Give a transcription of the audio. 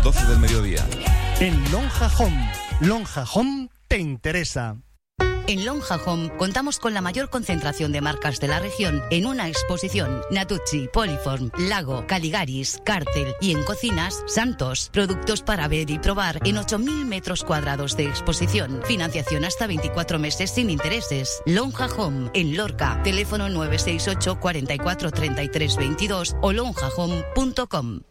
12 del mediodía. En Lonja Home. Lonja Home te interesa. En Lonja Home contamos con la mayor concentración de marcas de la región en una exposición. Natuzzi, Poliform, Lago, Caligaris, Cartel y en cocinas, Santos. Productos para ver y probar en 8.000 metros cuadrados de exposición. Financiación hasta 24 meses sin intereses. Lonja Home en Lorca. Teléfono 968 44 33 22 o lonjahome.com.